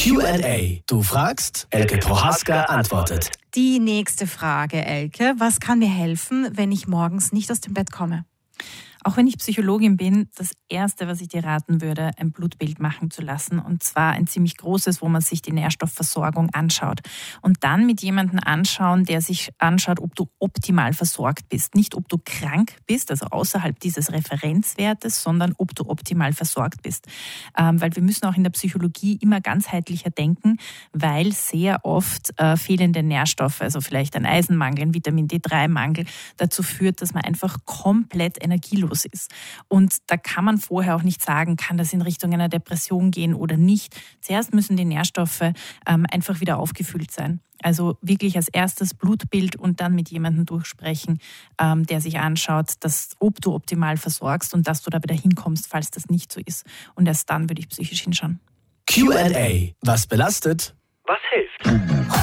Q&A. Du fragst, Elke Prohaska antwortet. Die nächste Frage, Elke. Was kann mir helfen, wenn ich morgens nicht aus dem Bett komme? Auch wenn ich Psychologin bin, das Erste, was ich dir raten würde, ein Blutbild machen zu lassen. Und zwar ein ziemlich großes, wo man sich die Nährstoffversorgung anschaut. Und dann mit jemandem anschauen, der sich anschaut, ob du optimal versorgt bist. Nicht, ob du krank bist, also außerhalb dieses Referenzwertes, sondern ob du optimal versorgt bist. Weil wir müssen auch in der Psychologie immer ganzheitlicher denken, weil sehr oft fehlende Nährstoffe, also vielleicht ein Eisenmangel, ein Vitamin D3-Mangel, dazu führt, dass man einfach komplett energielos ist. Und da kann man vorher auch nicht sagen, kann das in Richtung einer Depression gehen oder nicht. Zuerst müssen die Nährstoffe einfach wieder aufgefüllt sein. Also wirklich als erstes Blutbild und dann mit jemandem durchsprechen, der sich anschaut, ob du optimal versorgst und dass du da wieder hinkommst, falls das nicht so ist. Und erst dann würde ich psychisch hinschauen. Q&A. Was belastet? Was hilft?